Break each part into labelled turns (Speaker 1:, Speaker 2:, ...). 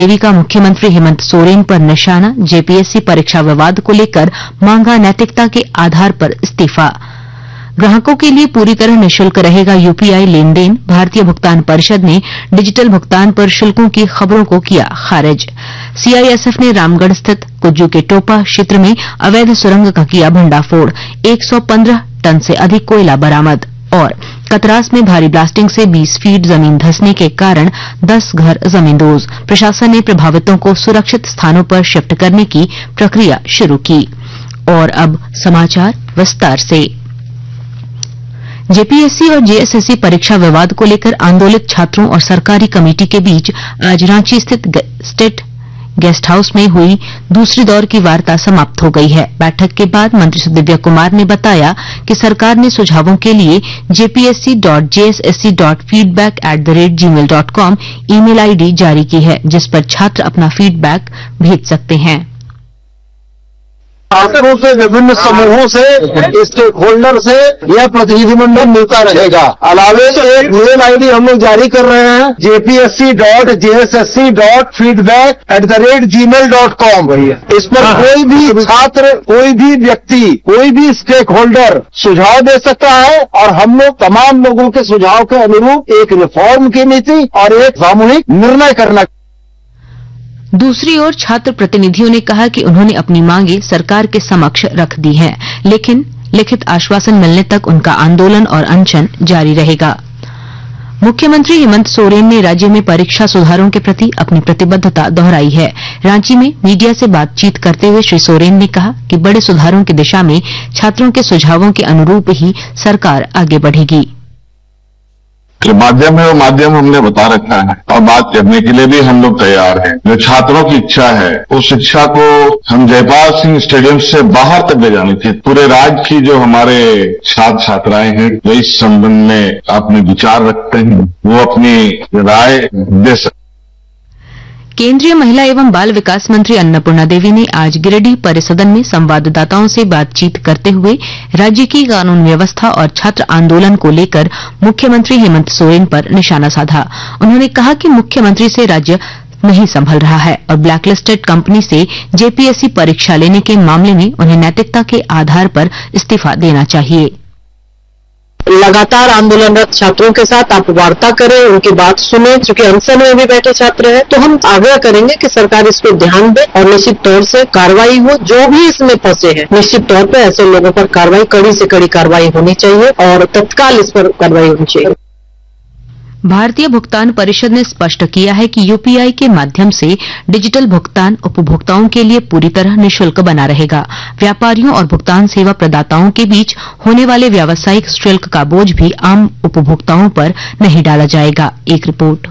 Speaker 1: देवी का मुख्यमंत्री हेमंत सोरेन पर निशाना, जेपीएससी परीक्षा विवाद को लेकर मांगा नैतिकता के आधार पर इस्तीफा। ग्राहकों के लिए पूरी तरह निःशुल्क रहेगा यूपीआई लेन देन, भारतीय भुगतान परिषद ने डिजिटल भुगतान पर शुल्कों की खबरों को किया खारिज। सीआईएसएफ ने रामगढ़ स्थित कुज्जू के टोपा क्षेत्र में अवैध सुरंग का किया भंडाफोड़, 115 टन से अधिक कोयला बरामद। और कतरास में भारी ब्लास्टिंग से 20 फीट जमीन धंसने के कारण 10 घर जमींदोज, प्रशासन ने प्रभावितों को सुरक्षित स्थानों पर शिफ्ट करने की प्रक्रिया शुरू की। और अब समाचार विस्तार से। जेपीएससी और जेएसएससी परीक्षा विवाद को लेकर आंदोलित छात्रों और सरकारी कमेटी के बीच आज रांची स्थित स्टेट गेस्ट हाउस में हुई दूसरी दौर की वार्ता समाप्त हो गई है। बैठक के बाद मंत्री दिव्या कुमार ने बताया कि सरकार ने सुझावों के लिए jpsc.jssc.feedback@gmail.com ईमेल आईडी जारी की है, जिस पर छात्र अपना फीडबैक भेज सकते हैं।
Speaker 2: छात्रों से विभिन्न समूहों से, स्टेक होल्डर से यह प्रतिनिधिमंडल मिलता रहेगा। अलावे एक मेल आईडी हम लोग जारी कर रहे हैं, jpsc.jssc.feedback@gmail.com। इस पर कोई भी छात्र, कोई भी व्यक्ति, कोई भी स्टेक होल्डर सुझाव दे सकता है और हम लोग तमाम लोगों के सुझाव के अनुरूप एक रिफॉर्म की नीति और एक सामूहिक निर्णय करना।
Speaker 1: दूसरी ओर छात्र प्रतिनिधियों ने कहा कि उन्होंने अपनी मांगे सरकार के समक्ष रख दी हैं, लेकिन लिखित आश्वासन मिलने तक उनका आंदोलन और अनशन जारी रहेगा। मुख्यमंत्री हेमंत सोरेन ने राज्य में परीक्षा सुधारों के प्रति अपनी प्रतिबद्धता दोहराई है। रांची में मीडिया से बातचीत करते हुए श्री सोरेन ने कहा कि बड़े सुधारों की दिशा में छात्रों के सुझावों के अनुरूप ही सरकार आगे बढ़ेगी।
Speaker 3: जो माध्यम है वो माध्यम हमने बता रखा है और बात करने के लिए भी हम लोग तैयार हैं। जो छात्रों की इच्छा है उस इच्छा को हम जयपाल सिंह स्टेडियम से बाहर तक ले जानी थी। पूरे राज्य की जो हमारे छात्र छात्राएं हैं जो इस संबंध में अपने विचार रखते हैं वो अपनी राय दे सकते।
Speaker 1: केंद्रीय महिला एवं बाल विकास मंत्री अन्नपूर्णा देवी ने आज गिरिडीह परिसदन में संवाददाताओं से बातचीत करते हुए राज्य की कानून व्यवस्था और छात्र आंदोलन को लेकर मुख्यमंत्री हेमंत सोरेन पर निशाना साधा। उन्होंने कहा कि मुख्यमंत्री से राज्य नहीं संभल रहा है और ब्लैकलिस्टेड कंपनी से जेपीएससी परीक्षा लेने के मामले में उन्हें नैतिकता के आधार पर इस्तीफा देना चाहिए।
Speaker 4: लगातार आंदोलनरत छात्रों के साथ आप वार्ता करें, उनकी बात सुने। चूंकि अनशन में भी बैठे छात्र हैं तो हम आग्रह करेंगे कि सरकार इस पर ध्यान दे और निश्चित तौर से कार्रवाई हो। जो भी इसमें फंसे हैं निश्चित तौर पर ऐसे लोगों पर कार्रवाई, कड़ी से कड़ी कार्रवाई होनी चाहिए और तत्काल इस पर कार्रवाई होनी चाहिए।
Speaker 1: भारतीय भुगतान परिषद ने स्पष्ट किया है कि यूपीआई के माध्यम से डिजिटल भुगतान उपभोक्ताओं के लिए पूरी तरह निःशुल्क बना रहेगा। व्यापारियों और भुगतान सेवा प्रदाताओं के बीच होने वाले व्यावसायिक शुल्क का बोझ भी आम उपभोक्ताओं पर नहीं डाला जाएगा। एक रिपोर्ट।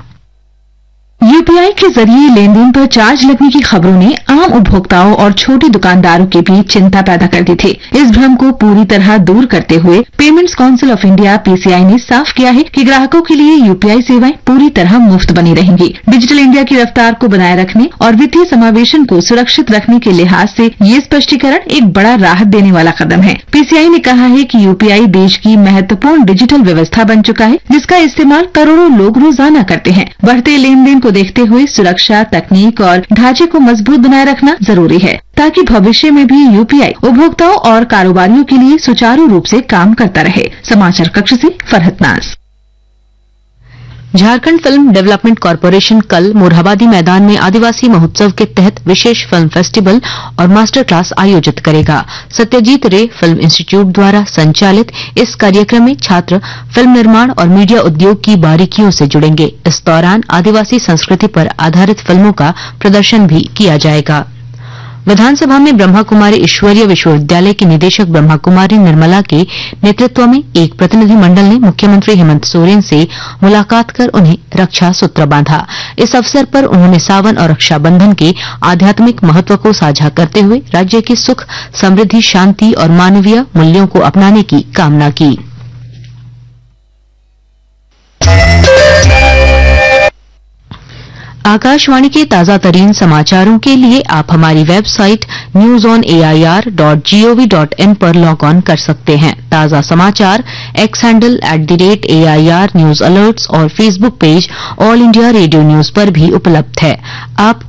Speaker 5: यूपीआई के जरिए लेन देन पर चार्ज लगने की खबरों ने आम उपभोक्ताओं और छोटे दुकानदारों के बीच चिंता पैदा कर दी थी। इस भ्रम को पूरी तरह दूर करते हुए payments council of India PCI ने साफ किया है कि ग्राहकों के लिए यूपीआई सेवाएं पूरी तरह मुफ्त बनी रहेंगी। डिजिटल इंडिया की रफ्तार को बनाए रखने और वित्तीय समावेशन को सुरक्षित रखने के लिहाज से ये स्पष्टीकरण एक बड़ा राहत देने वाला कदम है। पीसीआई ने कहा है कि यूपीआई देश की महत्वपूर्ण डिजिटल व्यवस्था बन चुका है, जिसका इस्तेमाल करोड़ों लोग रोजाना करते हैं। बढ़ते लेन देन को देखते हुए सुरक्षा, तकनीक और ढांचे को मजबूत बनाए रखना जरूरी है ताकि भविष्य में भी यूपीआई उपभोक्ताओं और कारोबारियों के लिए सुचारू रूप से काम करता रहे। समाचार कक्ष से फरहत नाज।
Speaker 1: झारखंड फिल्म डेवलपमेंट कॉरपोरेशन कल मोरहाबादी मैदान में आदिवासी महोत्सव के तहत विशेष फिल्म फेस्टिवल और मास्टर क्लास आयोजित करेगा। सत्यजीत रे फिल्म इंस्टीट्यूट द्वारा संचालित इस कार्यक्रम में छात्र फिल्म निर्माण और मीडिया उद्योग की बारीकियों से जुड़ेंगे। इस दौरान आदिवासी संस्कृति पर आधारित फिल्मों का प्रदर्शन भी किया जाएगा। विधानसभा में ब्रह्मा कुमारी ईश्वरीय विश्वविद्यालय की निदेशक ब्रह्मा कुमारी निर्मला के नेतृत्व में एक प्रतिनिधिमंडल ने मुख्यमंत्री हेमंत सोरेन से मुलाकात कर उन्हें रक्षा सूत्र बांधा। इस अवसर पर उन्होंने सावन और रक्षाबंधन के आध्यात्मिक महत्व को साझा करते हुए राज्य की सुख, समृद्धि, शांति और मानवीय मूल्यों को अपनाने की कामना की। आकाशवाणी के ताजा तरीन समाचारों के लिए आप हमारी वेबसाइट newsonair.gov.in पर लॉग ऑन कर सकते हैं। ताजा समाचार x handle @AIR news alerts और Facebook page all India radio news पर भी उपलब्ध है। आप